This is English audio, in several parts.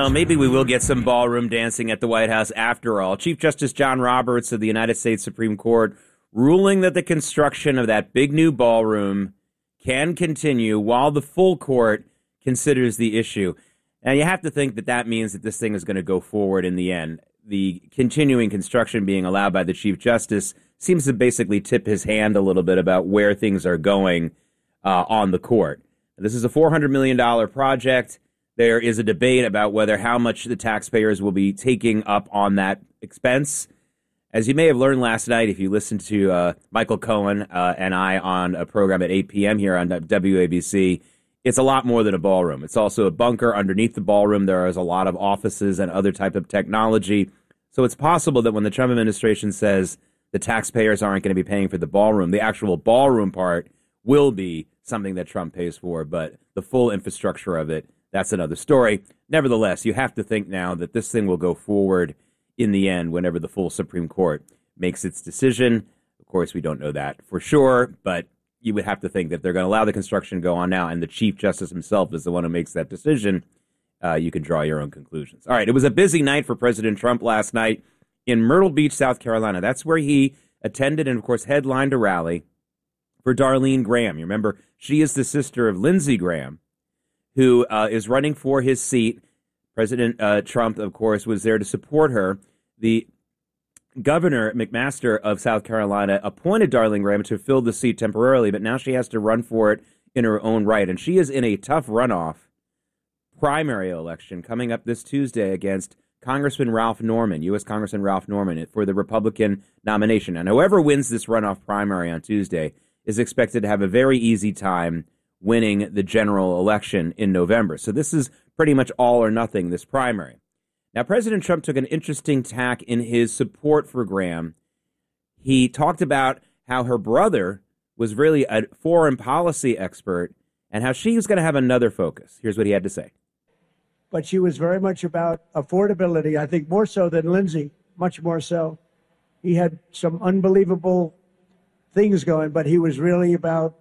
Well, maybe we will get some ballroom dancing at the White House after all. Chief Justice John Roberts of the United States Supreme Court ruling that the construction of that big new ballroom can continue while the full court considers the issue. Now, you have to think that that means that this thing is going to go forward in the end. The continuing construction being allowed by the Chief Justice seems to basically tip his hand a little bit about where things are going on the court. This is a $400 million project. There is a debate about whether how much the taxpayers will be taking up on that expense. As you may have learned last night, if you listened to Michael Cohen and I on a program at 8 p.m. here on WABC, it's a lot more than a ballroom. It's also a bunker. Underneath the ballroom, there is a lot of offices and other type of technology. So it's possible that when the Trump administration says the taxpayers aren't going to be paying for the ballroom, the actual ballroom part will be something that Trump pays for, but the full infrastructure of it, that's another story. Nevertheless, you have to think now that this thing will go forward in the end whenever the full Supreme Court makes its decision. Of course, we don't know that for sure, but you would have to think that they're going to allow the construction to go on now, and the Chief Justice himself is the one who makes that decision. You can draw your own conclusions. All right, it was a busy night for President Trump last night in Myrtle Beach, South Carolina. That's where he attended and, of course, headlined a rally for Darlene Graham. You remember, she is the sister of Lindsey Graham, who is running for his seat. President Trump, of course, was there to support her. The Governor McMaster of South Carolina appointed Darlene Graham to fill the seat temporarily, but now she has to run for it in her own right. And she is in a tough runoff primary election coming up this Tuesday against Congressman Ralph Norman, U.S. Congressman Ralph Norman, for the Republican nomination. And whoever wins this runoff primary on Tuesday is expected to have a very easy time winning the general election in November. So this is pretty much all or nothing, this primary. Now, President Trump took an interesting tack in his support for Graham. He talked about how her brother was really a foreign policy expert and how she was going to have another focus. Here's what he had to say. But she was very much about affordability, I think more so than Lindsey, much more so. He had some unbelievable things going, but he was really about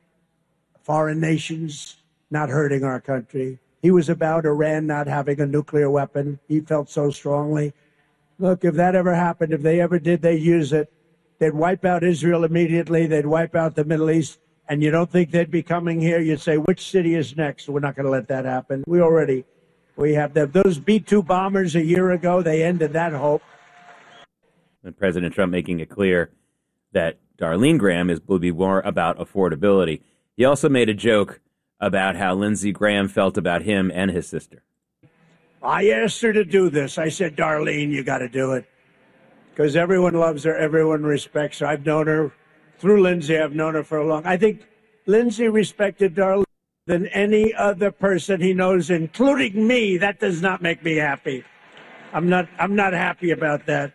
foreign nations not hurting our country. He was about Iran not having a nuclear weapon. He felt so strongly. Look, if that ever happened, if they ever did, they use it. They'd wipe out Israel immediately. They'd wipe out the Middle East. And you don't think they'd be coming here? You'd say, which city is next? We're not going to let that happen. We have those B-2 bombers a year ago. They ended that hope. And President Trump making it clear that Darlene Graham will be more about affordability. He also made a joke about how Lindsey Graham felt about him and his sister. I asked her to do this. I said, Darlene, you got to do it. Because everyone loves her. Everyone respects her. I've known her through Lindsey. I've known her for a long time. I think Lindsey respected Darlene than any other person he knows, including me. That does not make me happy. I'm not happy about that.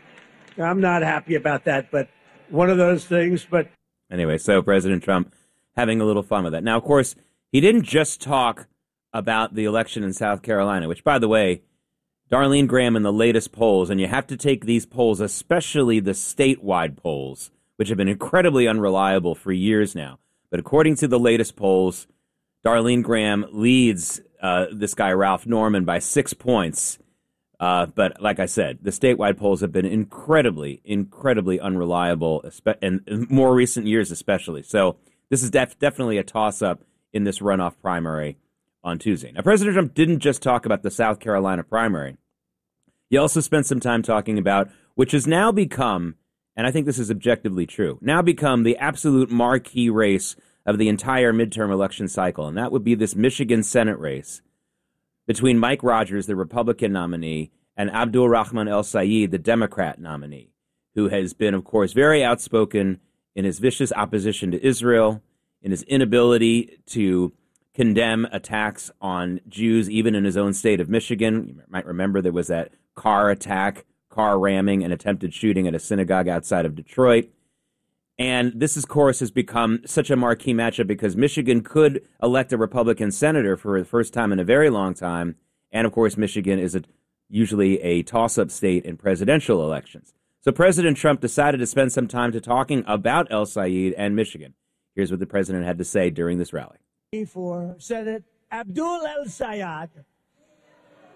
I'm not happy about that, but one of those things. But anyway, so President Trump having a little fun with that. Now, of course, he didn't just talk about the election in South Carolina, which, by the way, Darlene Graham in the latest polls, and you have to take these polls, especially the statewide polls, which have been incredibly unreliable for years now. But according to the latest polls, Darlene Graham leads this guy, Ralph Norman, by 6 points. But like I said, the statewide polls have been incredibly, incredibly unreliable, and in more recent years especially. So this is definitely a toss-up in this runoff primary on Tuesday. Now, President Trump didn't just talk about the South Carolina primary. He also spent some time talking about, which has now become, and I think this is objectively true, now become the absolute marquee race of the entire midterm election cycle, and that would be this Michigan Senate race between Mike Rogers, the Republican nominee, and Abdul Rahman El-Sayed, the Democrat nominee, who has been, of course, very outspoken in his vicious opposition to Israel, in his inability to condemn attacks on Jews, even in his own state of Michigan. You might remember there was that car ramming, and attempted shooting at a synagogue outside of Detroit. And this, of course, has become such a marquee matchup because Michigan could elect a Republican senator for the first time in a very long time. And, of course, Michigan is usually a toss-up state in presidential elections. So President Trump decided to spend some time talking about El-Sayed and Michigan. Here's what the president had to say during this rally. For Senate Abdul El-Sayed,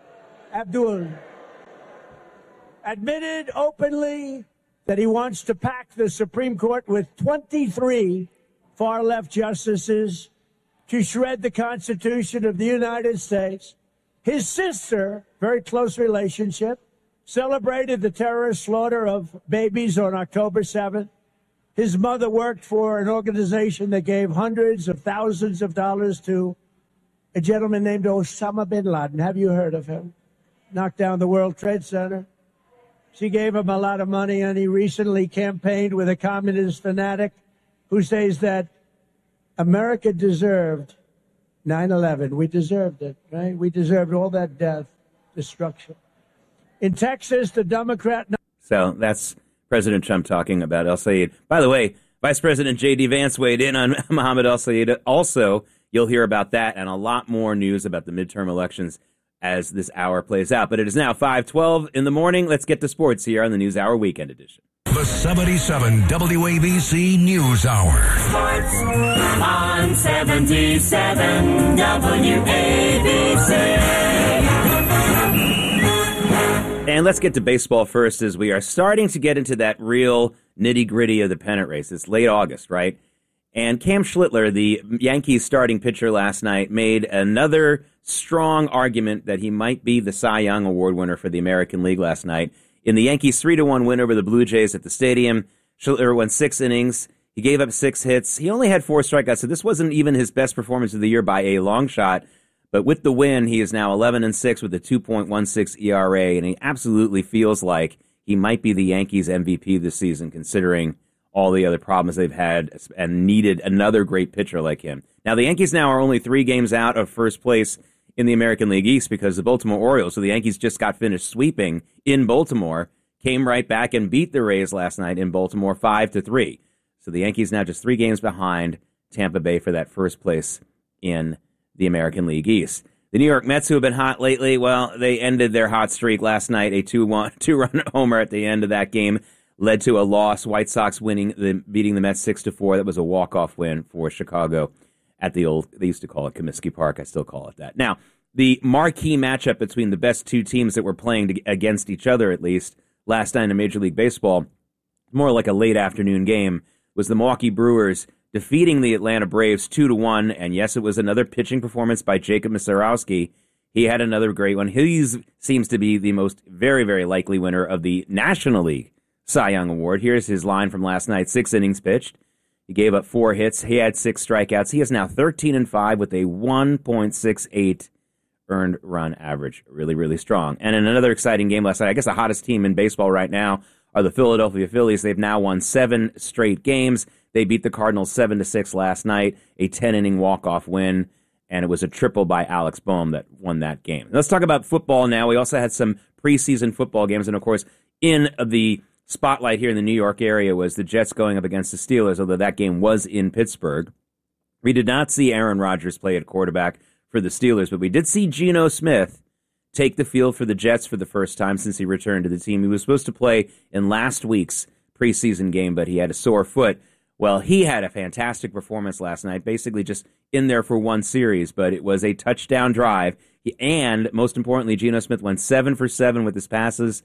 Abdul, admitted openly that he wants to pack the Supreme Court with 23 far-left justices to shred the Constitution of the United States. His sister, very close relationship, celebrated the terrorist slaughter of babies on October 7th. His mother worked for an organization that gave hundreds of thousands of dollars to a gentleman named Osama bin Laden. Have you heard of him? Knocked down the World Trade Center. She gave him a lot of money, and he recently campaigned with a communist fanatic who says that America deserved 9/11. We deserved it, right? We deserved all that death, destruction. In Texas, the Democrat... So that's President Trump talking about al-Sayed. By the way, Vice President J.D. Vance weighed in on Mohammed al-Sayed. Also, you'll hear about that and a lot more news about the midterm elections as this hour plays out. But it is now 5:12 in the morning. Let's get to sports here on the News Hour Weekend Edition. The 77 WABC News Hour. Sports on 77 WABC. And let's get to baseball first, as we are starting to get into that real nitty-gritty of the pennant race. It's late August, right? And Cam Schlittler, the Yankees starting pitcher last night, made another strong argument that he might be the Cy Young Award winner for the American League last night. In the Yankees' 3-1 win over the Blue Jays at the stadium, Schlittler went 6 innings. He gave up 6 hits. He only had 4 strikeouts, so this wasn't even his best performance of the year by a long shot. But with the win, he is now 11-6 with a 2.16 ERA, and he absolutely feels like he might be the Yankees' MVP this season, considering all the other problems they've had and needed another great pitcher like him. Now, the Yankees now are only 3 games out of first place in the American League East because the Baltimore Orioles, so the Yankees just got finished sweeping in Baltimore, came right back and beat the Rays last night in Baltimore 5-3. So the Yankees now just 3 games behind Tampa Bay for that first place in the American League East. The New York Mets, who have been hot lately, well, they ended their hot streak last night. A two-run homer at the end of that game led to a loss. White Sox beating the Mets 6-4. That was a walk-off win for Chicago at the old, they used to call it Comiskey Park. I still call it that. Now, the marquee matchup between the best 2 teams that were playing against each other, at least, last night in Major League Baseball, more like a late afternoon game, was the Milwaukee Brewers defeating the Atlanta Braves 2-1. And yes, it was another pitching performance by Jacob Misiorowski. He had another great one. He seems to be the most very, very likely winner of the National League Cy Young Award. Here's his line from last night: 6 innings pitched. He gave up 4 hits. He had 6 strikeouts. He is now 13-5 with a 1.68 earned run average. Really, really strong. And in another exciting game last night, I guess the hottest team in baseball right now are the Philadelphia Phillies. They've now won 7 straight games. They beat the Cardinals 7-6 last night, a 10-inning walk-off win, and it was a triple by Alex Bohm that won that game. Let's talk about football now. We also had some preseason football games, and of course, in the spotlight here in the New York area was the Jets going up against the Steelers, although that game was in Pittsburgh. We did not see Aaron Rodgers play at quarterback for the Steelers, but we did see Geno Smith take the field for the Jets for the first time since he returned to the team. He was supposed to play in last week's preseason game, but he had a sore foot. Well, he had a fantastic performance last night, basically just in there for one series, but it was a touchdown drive. And most importantly, Geno Smith went 7 for 7 with his passes,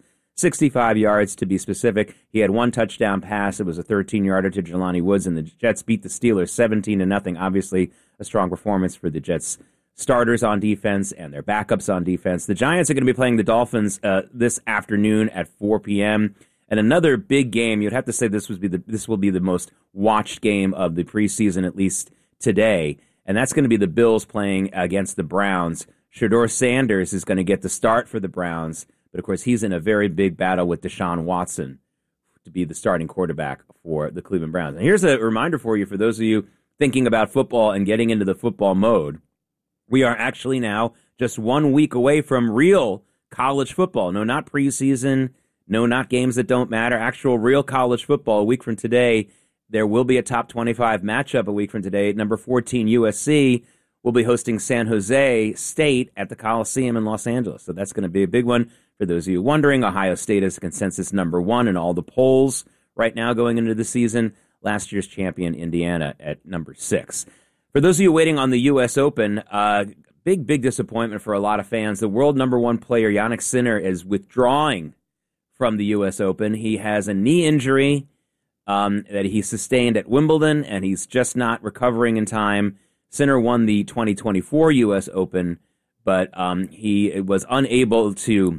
65 yards to be specific. He had 1 touchdown pass. It was a 13-yarder to Jelani Woods, and the Jets beat the Steelers 17-0. Obviously, a strong performance for the Jets starters on defense and their backups on defense. The Giants are going to be playing the Dolphins this afternoon at 4 p.m., and another big game. You'd have to say this will be the most watched game of the preseason, at least today, and that's going to be the Bills playing against the Browns. Shedeur Sanders is going to get the start for the Browns, but of course he's in a very big battle with Deshaun Watson to be the starting quarterback for the Cleveland Browns. And here's a reminder for you, for those of you thinking about football and getting into the football mode. We are actually now just 1 week away from real college football. No, not preseason. No, not games that don't matter. Actual real college football. A week from today, there will be a top 25 matchup a week from today. Number 14, USC, will be hosting San Jose State at the Coliseum in Los Angeles. So that's going to be a big one. For those of you wondering, Ohio State is consensus number 1 in all the polls right now going into the season. Last year's champion, Indiana, at number 6. For those of you waiting on the U.S. Open, big disappointment for a lot of fans. The world number one player, Jannik Sinner, is withdrawing from the U.S. Open. He has a knee injury that he sustained at Wimbledon, and he's just not recovering in time. Sinner won the 2024 U.S. Open, but he was unable to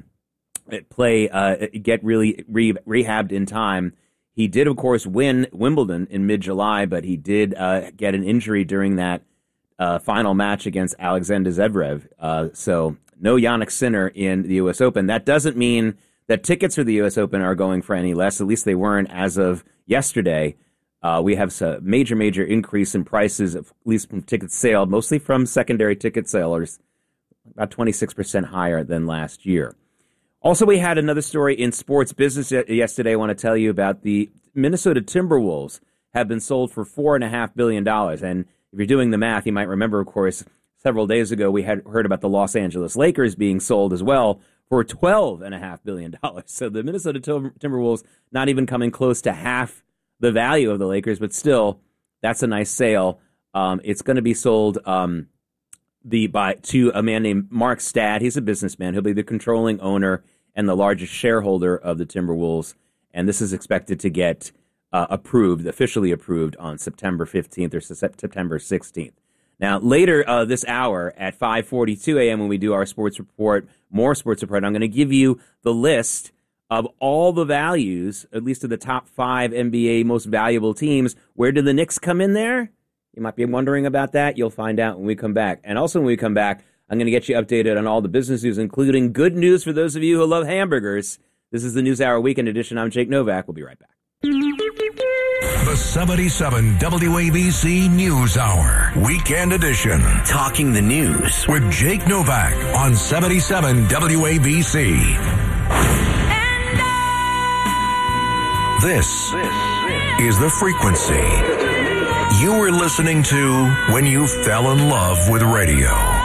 get really rehabbed in time. He did, of course, win Wimbledon in mid-July, but he did get an injury during that final match against Alexander Zverev. So no Jannik Sinner in the U.S. Open. That doesn't mean that tickets for the U.S. Open are going for any less. At least they weren't as of yesterday. We have a major increase in prices, at least from tickets sold, mostly from secondary ticket sellers, about 26% higher than last year. Also, we had another story in sports business yesterday. I want to tell you about the Minnesota Timberwolves have been sold for $4.5 billion. And if you're doing the math, you might remember, of course, several days ago we had heard about the Los Angeles Lakers being sold as well for $12.5 billion. So the Minnesota Timberwolves not even coming close to half the value of the Lakers, but still, that's a nice sale. It's going to be sold to a man named Mark Stad. He's a businessman. He'll be the controlling owner and the largest shareholder of the Timberwolves. And this is expected to get officially approved on September 15th or September 16th. Now, later this hour at 5:42 a.m. when we do our sports report, more sports report, I'm going to give you the list of all the values, at least of the top 5 NBA most valuable teams. Where do the Knicks come in there? You might be wondering about that. You'll find out when we come back. And also when we come back, I'm going to get you updated on all the business news, including good news for those of you who love hamburgers. This is the NewsHour Weekend Edition. I'm Jake Novak. We'll be right back. The 77 WABC NewsHour Weekend Edition. Talking the news With Jake Novak on 77 WABC. This is the frequency you were listening to when you fell in love with radio.